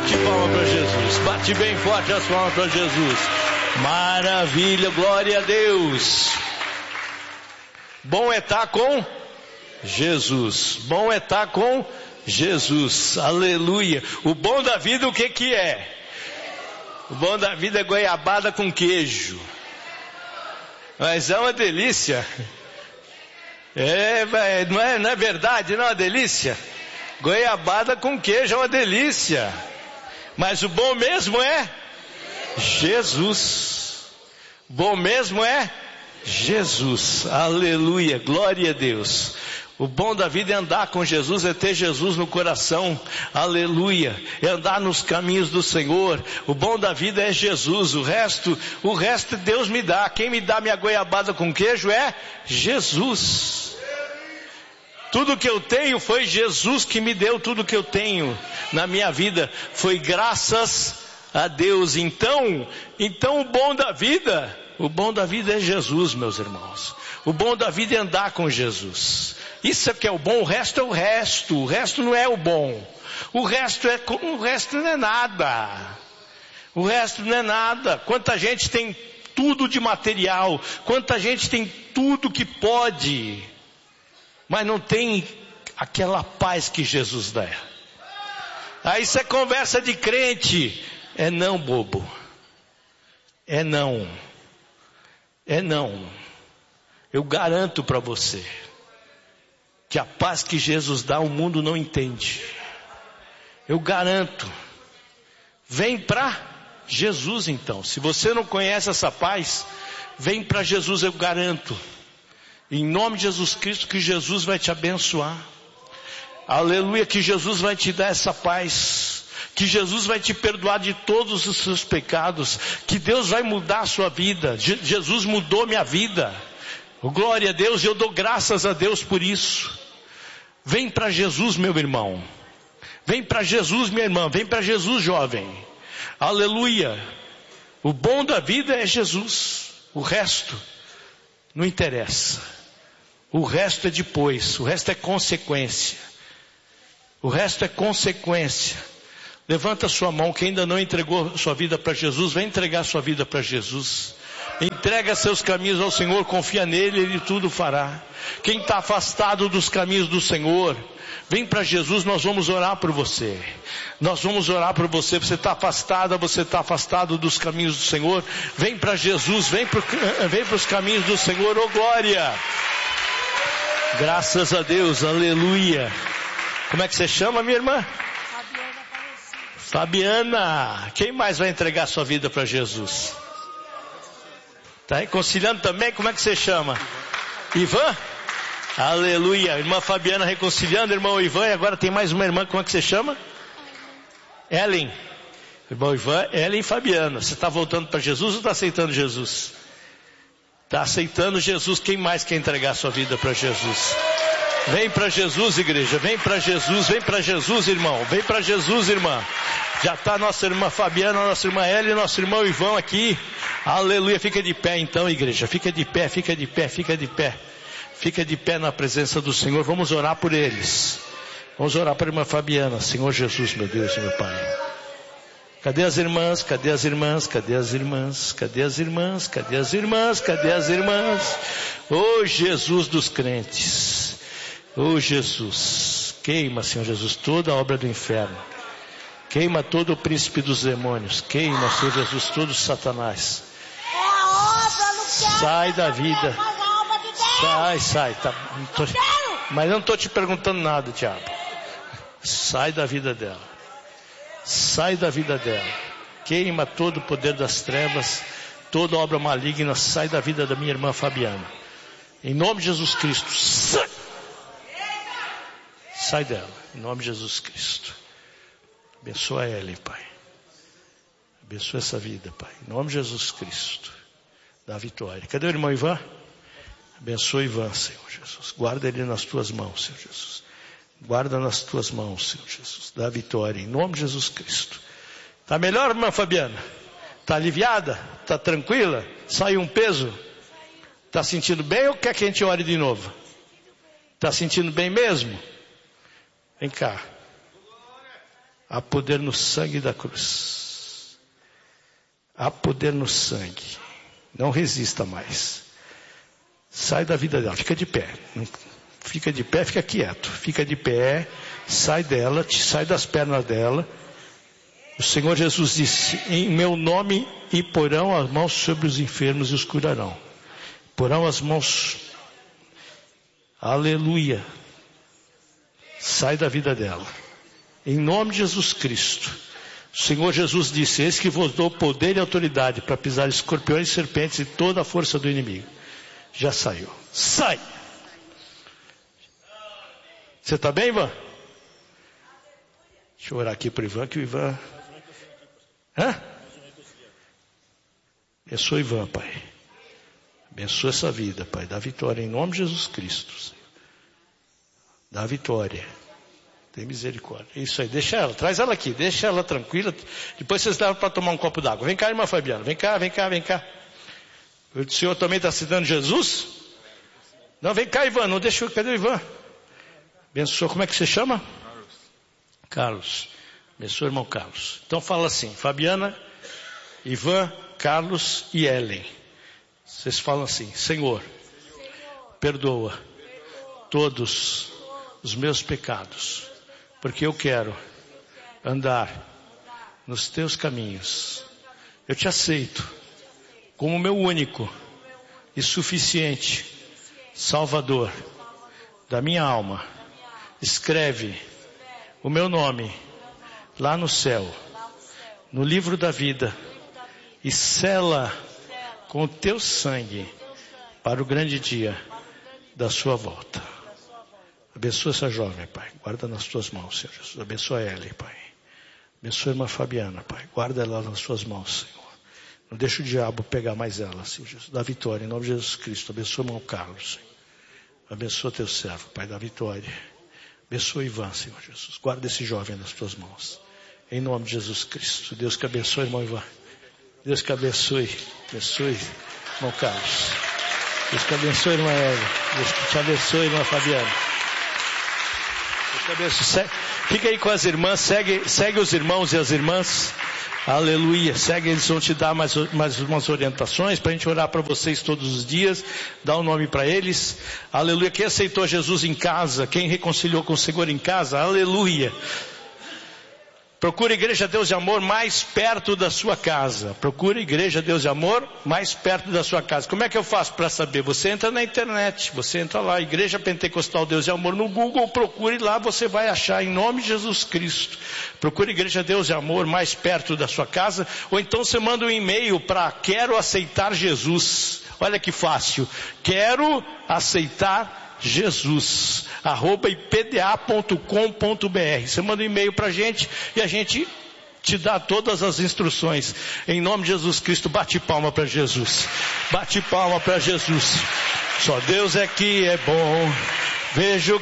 Bate palma para Jesus. Bate bem forte as palmas para Jesus. Maravilha, glória a Deus. Bom é estar com Jesus. Bom é estar com Jesus. Aleluia. O bom da vida, o que é? O bom da vida é goiabada com queijo. Mas é uma delícia. Não é verdade, não é uma delícia? Goiabada com queijo é uma delícia. Mas o bom mesmo é Jesus. Bom mesmo é Jesus. Aleluia, glória a Deus. O bom da vida é andar com Jesus, é ter Jesus no coração. Aleluia, é andar nos caminhos do Senhor. O bom da vida é Jesus. O resto Deus me dá. Quem me dá minha goiabada com queijo é Jesus. Tudo que eu tenho foi Jesus que me deu tudo que eu tenho na minha vida. Foi graças a Deus. Então o bom da vida é Jesus, meus irmãos. O bom da vida é andar com Jesus. Isso é que é o bom, o resto é o resto. O resto não é o bom. O resto não é nada. O resto não é nada. Quanta gente tem tudo de material, quanta gente tem tudo que pode, mas não tem aquela paz que Jesus dá. Aí isso é conversa de crente. É não, bobo. É não. É não. Eu garanto para você que a paz que Jesus dá o mundo não entende. Eu garanto. Vem para Jesus então. Se você não conhece essa paz, vem para Jesus, eu garanto. Em nome de Jesus Cristo, que Jesus vai te abençoar. Aleluia, que Jesus vai te dar essa paz. Que Jesus vai te perdoar de todos os seus pecados. Que Deus vai mudar a sua vida. Jesus mudou minha vida. Glória a Deus, eu dou graças a Deus por isso. Vem para Jesus, meu irmão. Vem para Jesus, minha irmã. Vem para Jesus, jovem. Aleluia. O bom da vida é Jesus. O resto não interessa. O resto é depois. O resto é consequência. O resto é consequência. Levanta sua mão. Quem ainda não entregou sua vida para Jesus, vem entregar sua vida para Jesus. Entrega seus caminhos ao Senhor, confia nele, Ele tudo fará. Quem está afastado dos caminhos do Senhor, vem para Jesus, nós vamos orar por você. Nós vamos orar por você. Você está afastada, você está afastado dos caminhos do Senhor. Vem para Jesus, vem para os caminhos do Senhor, oh glória. Graças a Deus, aleluia. Como é que você chama, minha irmã? Fabiana. Quem mais vai entregar sua vida para Jesus? Está reconciliando também? Como é que você chama? Ivan? Aleluia. Irmã Fabiana reconciliando, irmão Ivan. E agora tem mais uma irmã, como é que você chama? Ellen. Irmão Ivan, Ellen e Fabiana. Você está voltando para Jesus ou está aceitando Jesus? Está aceitando Jesus. Quem mais quer entregar sua vida para Jesus? Vem para Jesus, igreja. Vem para Jesus. Vem para Jesus, irmão. Vem para Jesus, irmã. Já está nossa irmã Fabiana, nossa irmã Ellen e nosso irmão Ivan aqui. Aleluia. Fica de pé então, igreja. Fica de pé, fica de pé, fica de pé. Fica de pé na presença do Senhor. Vamos orar por eles. Vamos orar para a irmã Fabiana. Senhor Jesus, meu Deus e meu Pai. Cadê as irmãs? Cadê as irmãs? Cadê as irmãs? Cadê as irmãs? Cadê as irmãs? Cadê as irmãs? Oh Jesus dos crentes. Oh Jesus. Queima, Senhor Jesus, toda a obra do inferno. Queima todo o príncipe dos demônios. Queima, Senhor Jesus, todo o Satanás. Sai da vida. Sai. Tá, mas eu não estou te perguntando nada, diabo. Sai da vida dela. Sai da vida dela. Queima todo o poder das trevas. Toda obra maligna. Sai da vida da minha irmã Fabiana. Em nome de Jesus Cristo. Sai dela. Em nome de Jesus Cristo. Abençoa ela, Pai. Abençoa essa vida, Pai. Em nome de Jesus Cristo. Dá vitória. Cadê o irmão Ivan? Abençoa Ivan, Senhor Jesus. Guarda ele nas tuas mãos, Senhor Jesus. Guarda nas tuas mãos, Senhor Jesus. Dá vitória. Em nome de Jesus Cristo. Está melhor, irmã Fabiana? Está aliviada? Está tranquila? Saiu um peso? Está sentindo bem ou quer que a gente ore de novo? Está sentindo bem mesmo? Vem cá. Há poder no sangue da cruz. Há poder no sangue. Não resista mais. Sai da vida dela. Fica de pé. Fica de pé, fica quieto. Fica de pé. Sai dela, sai das pernas dela. O Senhor Jesus disse: em meu nome imporão as mãos sobre os enfermos e os curarão. Porão as mãos. Aleluia. Sai da vida dela. Em nome de Jesus Cristo. O Senhor Jesus disse: eis que vos dou poder e autoridade para pisar escorpiões e serpentes e toda a força do inimigo. Já saiu. Sai! Você está bem, Ivan? Deixa eu orar aqui para o Ivan, que o Ivan... Abençoa o Ivan, Pai. Abençoa essa vida, Pai. Dá vitória em nome de Jesus Cristo, Senhor. Dá vitória. Tem misericórdia. Isso aí, deixa ela, traz ela aqui, deixa ela tranquila. Depois vocês levam para tomar um copo d'água. Vem cá, irmã Fabiana, vem cá. O senhor também está citando Jesus? Não, vem cá, Ivan, não deixa, cadê o Ivan? Abençoa, como é que você chama? Carlos. Abençoa, irmão Carlos. Então fala assim: Fabiana, Ivan, Carlos e Ellen. Vocês falam assim: Senhor, perdoa todos os meus pecados, porque eu quero andar nos teus caminhos. Eu te aceito como meu único e suficiente Salvador da minha alma. Escreve o meu nome lá no céu, no livro da vida, e sela com o teu sangue para o grande dia da sua volta. Abençoa essa jovem, Pai. Guarda nas tuas mãos, Senhor Jesus. Abençoa ela, Pai. Abençoa a irmã Fabiana, Pai. Guarda ela nas tuas mãos, Senhor. Não deixa o diabo pegar mais ela, Senhor Jesus. Dá vitória em nome de Jesus Cristo. Abençoa o irmão Carlos, Senhor. Abençoa teu servo, Pai. Dá vitória. Abençoa o Ivan, Senhor Jesus. Guarda esse jovem nas tuas mãos. Em nome de Jesus Cristo. Deus que abençoe, irmão Ivan. Deus que abençoe. Abençoe, irmão Carlos. Deus que abençoe, irmã Eva. Deus que te abençoe, irmã Fabiana. Deus que abençoe. Fica aí com as irmãs. Segue os irmãos e as irmãs. Aleluia. Segue, eles vão te dar mais umas orientações para a gente orar para vocês todos os dias. Dá um nome para eles. Aleluia. Quem aceitou Jesus em casa, quem reconciliou com o Senhor em casa, aleluia. Procura a Igreja Deus de Amor mais perto da sua casa. Procura a Igreja Deus de Amor mais perto da sua casa. Como é que eu faço para saber? Você entra na internet, você entra lá, Igreja Pentecostal Deus de Amor no Google, procure lá, você vai achar em nome de Jesus Cristo. Procure a Igreja Deus de Amor mais perto da sua casa, ou então você manda um e-mail para quero aceitar Jesus. Olha que fácil. Quero aceitar Jesus, @ipda.com.br. Você manda um e-mail para a gente e a gente te dá todas as instruções. Em nome de Jesus Cristo, bate palma para Jesus. Bate palma para Jesus. Só Deus é que é bom. Vejo